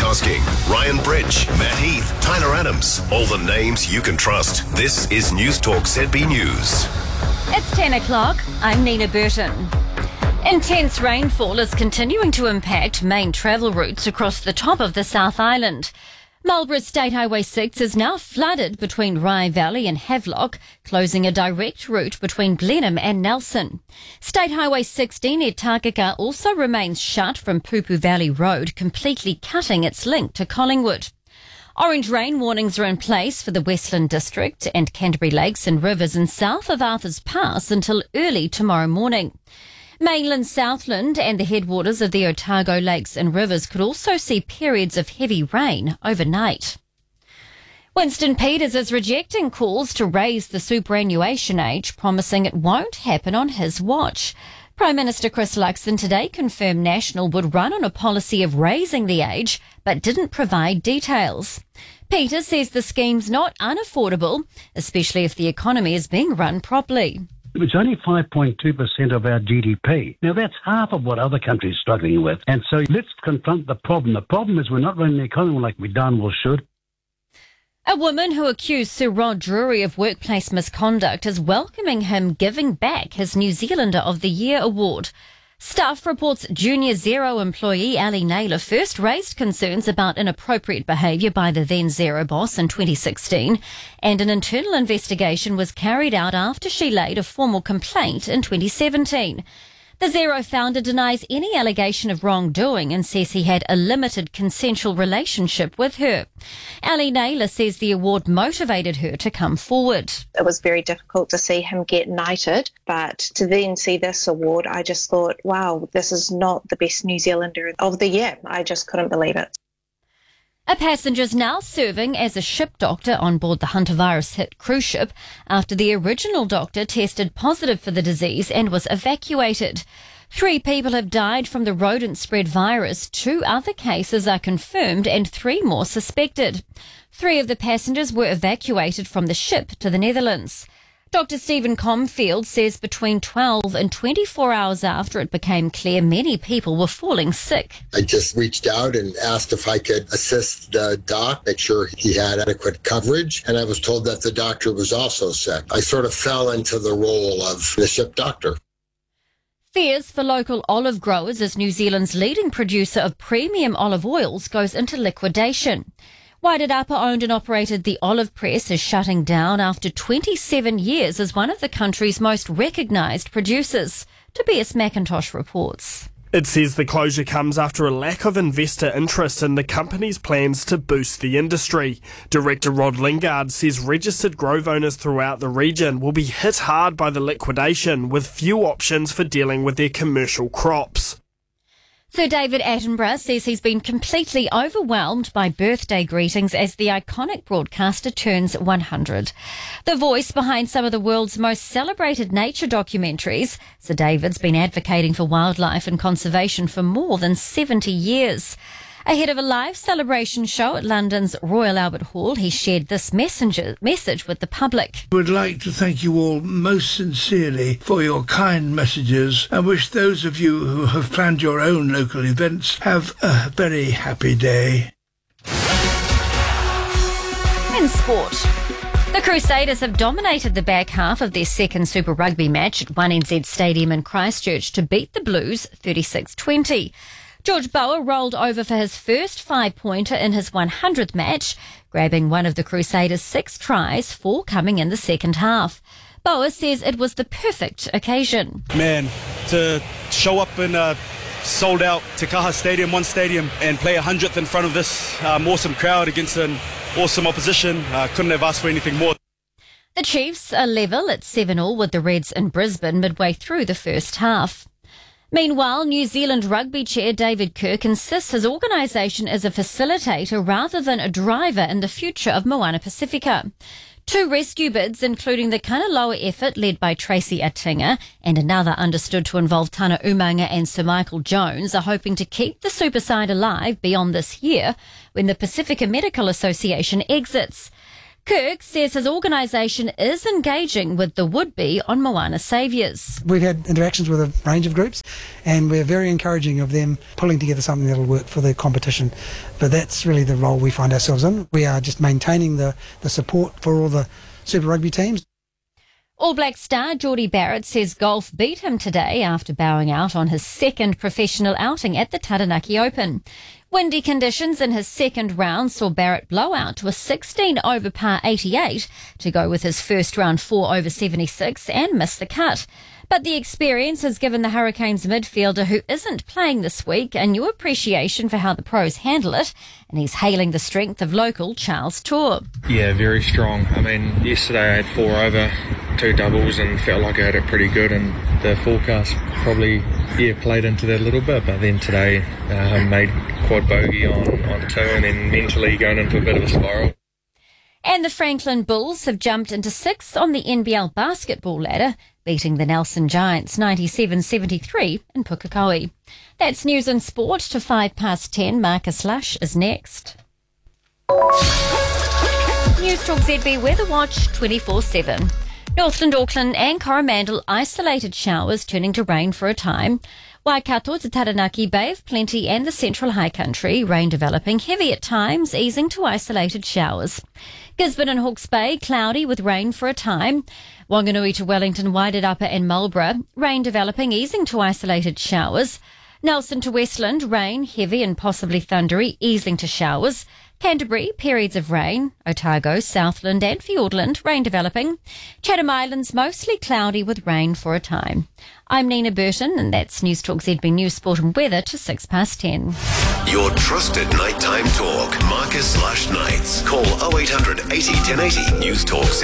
Hosking, Ryan Bridge, Matt Heath, Tyler Adams. All the names you can trust. This is News Talk ZB News. It's 10 o'clock. I'm Nina Burton. Intense rainfall is continuing to impact main travel routes across the top of the South Island. Marlborough State Highway 6 is now flooded between Rye Valley and Havelock, closing a direct route between Blenheim and Nelson. State Highway 16 near Takaka also remains shut from Pupu Valley Road, completely cutting its link to Collingwood. Orange rain warnings are in place for the Westland District and Canterbury Lakes and rivers and south of Arthur's Pass until early tomorrow morning. Mainland Southland and the headwaters of the Otago Lakes and rivers could also see periods of heavy rain overnight. Winston Peters is rejecting calls to raise the superannuation age, promising it won't happen on his watch. Prime Minister Chris Luxon today confirmed National would run on a policy of raising the age, but didn't provide details. Peters says the scheme's not unaffordable, especially if the economy is being run properly. It's only 5.2% of our GDP. Now, that's half of what other countries are struggling with. And so let's confront the problem. The problem is we're not running the economy like we darn well should. A woman who accused Sir Rod Drury of workplace misconduct is welcoming him giving back his New Zealander of the Year award. Stuff reports Junior Zero employee Ali Naylor first raised concerns about inappropriate behaviour by the then Zero boss in 2016, and an internal investigation was carried out after she laid a formal complaint in 2017. The Zero founder denies any allegation of wrongdoing and says he had a limited consensual relationship with her. Ali Naylor says the award motivated her to come forward. It was very difficult to see him get knighted, but to then see this award, I just thought, wow, this is not the best New Zealander of the year. I just couldn't believe it. A passenger's now serving as a ship doctor on board the hantavirus-hit cruise ship after the original doctor tested positive for the disease and was evacuated. 3 people have died from the rodent-spread virus. 2 other cases are confirmed and 3 more suspected. 3 of the passengers were evacuated from the ship to the Netherlands. Dr. Stephen Comfield says between 12 and 24 hours after it became clear many people were falling sick. I just reached out and asked if I could assist the doc, make sure he had adequate coverage, and I was told that the doctor was also sick. I sort of fell into the role of the ship doctor. Fears for local olive growers as New Zealand's leading producer of premium olive oils goes into liquidation. Wairarapa owned and operated the Olive Press is shutting down after 27 years as one of the country's most recognised producers. Tobias McIntosh reports. It says the closure comes after a lack of investor interest in the company's plans to boost the industry. Director Rod Lingard says registered grove owners throughout the region will be hit hard by the liquidation, with few options for dealing with their commercial crops. Sir David Attenborough says he's been completely overwhelmed by birthday greetings as the iconic broadcaster turns 100. The voice behind some of the world's most celebrated nature documentaries, Sir David's been advocating for wildlife and conservation for more than 70 years. Ahead of a live celebration show at London's Royal Albert Hall, he shared this message with the public. I would like to thank you all most sincerely for your kind messages and wish those of you who have planned your own local events have a very happy day. In sport, the Crusaders have dominated the back half of their second Super Rugby match at 1NZ Stadium in Christchurch to beat the Blues 36-20. George Bower rolled over for his first 5-pointer in his 100th match, grabbing one of the Crusaders' 6 tries, 4 coming in the second half. Bower says it was the perfect occasion. Man, to show up in a sold-out Te Kaha Stadium, one stadium, and play 100th in front of this awesome crowd against an awesome opposition, couldn't have asked for anything more. The Chiefs are level at 7-7 with the Reds in Brisbane midway through the first half. Meanwhile, New Zealand Rugby Chair David Kirk insists his organisation is a facilitator rather than a driver in the future of Moana Pacifica. 2 rescue bids, including the Kanaloa effort led by Tracy Atinga and another understood to involve Tana Umanga and Sir Michael Jones, are hoping to keep the super side alive beyond this year when the Pacifica Medical Association exits. Kirk says his organisation is engaging with the would-be on Moana saviours. We've had interactions with a range of groups, and we're very encouraging of them pulling together something that'll work for the competition. But that's really the role we find ourselves in. We are just maintaining the support for all the Super Rugby teams. All Black star Geordie Barrett says golf beat him today after bowing out on his second professional outing at the Taranaki Open. Windy conditions in his second round saw Barrett blow out to a 16 over par 88 to go with his first round 4 over 76 and miss the cut. But the experience has given the Hurricanes midfielder who isn't playing this week a new appreciation for how the pros handle it, and he's hailing the strength of local Charles Tour. Yeah, very strong. I mean, yesterday I had 4 over, 2 doubles, and felt like I had it pretty good, and the forecast probably played into that a little bit, but then today made quad bogey on 2 and then mentally going into a bit of a spiral. And the Franklin Bulls have jumped into 6th on the NBL basketball ladder, beating the Nelson Giants 97-73 in Pukekohe. That's news and sport to 10:05. Marcus Lush is next. News Talk ZB Weather Watch 24/7. Northland, Auckland and Coromandel isolated showers turning to rain for a time. Waikato to Taranaki Bay of Plenty and the Central High Country, rain developing heavy at times, easing to isolated showers. Gisborne and Hawke's Bay, cloudy with rain for a time. Wanganui to Wellington, Wairarapa and Marlborough, rain developing, easing to isolated showers. Nelson to Westland, rain, heavy and possibly thundery, easing to showers. Canterbury, periods of rain. Otago, Southland and Fiordland, rain developing. Chatham Islands, mostly cloudy with rain for a time. I'm Nina Burton, and that's News Talk ZB News, Sport and Weather to 10:06. Your trusted nighttime talk. Marcus Lush Nights. Call 0800 80 1080. News Talk ZB.